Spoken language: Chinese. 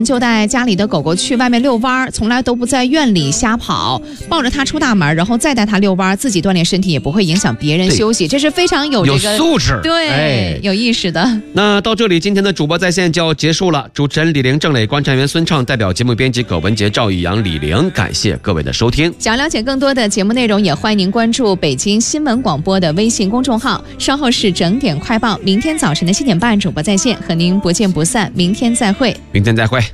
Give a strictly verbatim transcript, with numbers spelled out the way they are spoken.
就带家里的狗狗去外面遛弯，从来都不在院里瞎跑，抱着它出大门，然后再带它遛弯，自己锻炼身体也不会影响别人休息，这是非常有这个有素质， 对、哎，有意识的。 那到这里，今天的主播在线就要结束了。主持人李玲、郑磊、观察员孙畅，代表节目编辑葛文杰、赵宇阳、李玲，感谢各位的收听。 想了解更多的节目内容，也欢迎您关注北京新闻广播的微信公众号。稍后是整点快报，明天早晨的七点半，主播在线和您不见不散。明天再会， 明天再会。